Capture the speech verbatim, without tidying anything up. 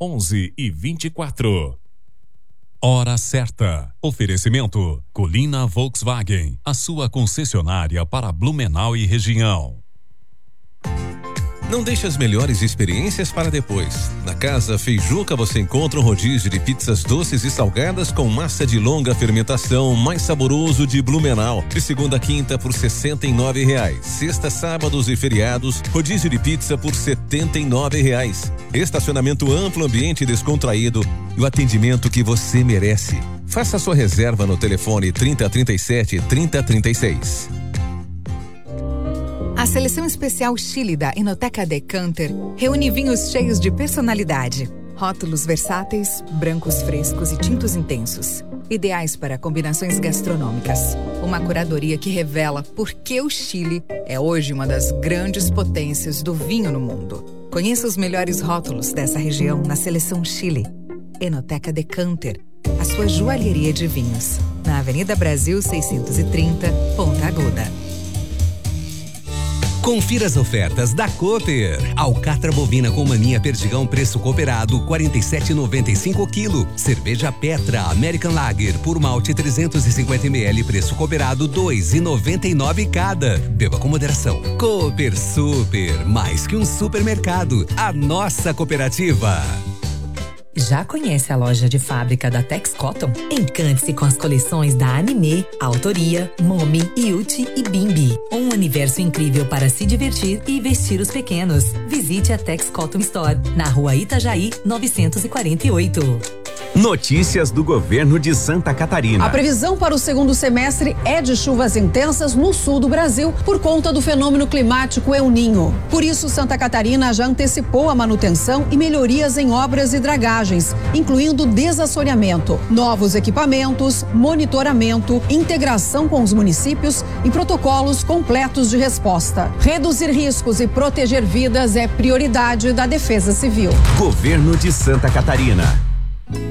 onze e vinte e quatro. Hora certa. Oferecimento Colina Volkswagen, a sua concessionária para Blumenau e região. Não deixe as melhores experiências para depois. Na Casa Feijuca você encontra um rodízio de pizzas doces e salgadas com massa de longa fermentação, mais saboroso de Blumenau. De segunda a quinta por sessenta e nove reais. Sexta, sábados e feriados, rodízio de pizza por setenta e nove reais. Estacionamento amplo, ambiente descontraído e o atendimento que você merece. Faça sua reserva no telefone trinta, trinta e sete, trinta, trinta e seis. A seleção especial Chile da Enoteca Decanter reúne vinhos cheios de personalidade. Rótulos versáteis, brancos frescos e tintos intensos. Ideais para combinações gastronômicas. Uma curadoria que revela por que o Chile é hoje uma das grandes potências do vinho no mundo. Conheça os melhores rótulos dessa região na seleção Chile. Enoteca Decanter, a sua joalheria de vinhos. Na Avenida Brasil seiscentos e trinta, Ponta Aguda. Confira as ofertas da Cooper. Alcatra bovina com maminha perdigão preço cooperado quarenta e sete reais e noventa e cinco quilo. Cerveja Petra American Lager por malte trezentos e cinquenta mililitros preço cooperado dois reais e noventa e nove cada. Beba com moderação. Cooper Super, mais que um supermercado, a nossa cooperativa. Já conhece a loja de fábrica da Tex Cotton? Encante-se com as coleções da Anime, Autoria, Momi, Yuti e Bimbi. Um universo incrível para se divertir e vestir os pequenos. Visite a Tex Cotton Store, na rua Itajaí, novecentos e quarenta e oito. Notícias do governo de Santa Catarina. A previsão para o segundo semestre é de chuvas intensas no sul do Brasil por conta do fenômeno climático El Niño. Por isso, Santa Catarina já antecipou a manutenção e melhorias em obras e dragagens, incluindo desassoreamento, novos equipamentos, monitoramento, integração com os municípios e protocolos completos de resposta. Reduzir riscos e proteger vidas é prioridade da Defesa Civil. Governo de Santa Catarina.